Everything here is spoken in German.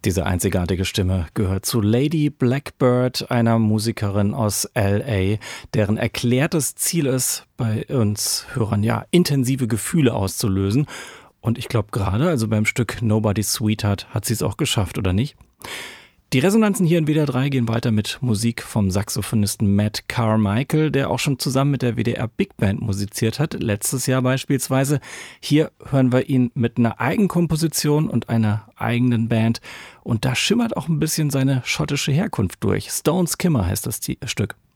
Diese einzigartige Stimme gehört zu Lady Blackbird, einer Musikerin aus L.A., deren erklärtes Ziel ist, bei uns Hörern intensive Gefühle auszulösen. Und ich glaube gerade, also beim Stück Nobody's Sweetheart, hat sie es auch geschafft, oder nicht? Die Resonanzen hier in WDR 3 gehen weiter mit Musik vom Saxophonisten Matt Carmichael, der auch schon zusammen mit der WDR Big Band musiziert hat, letztes Jahr beispielsweise. Hier hören wir ihn mit einer Eigenkomposition und einer eigenen Band. Und da schimmert auch ein bisschen seine schottische Herkunft durch. Stone Skimmer heißt das Stück.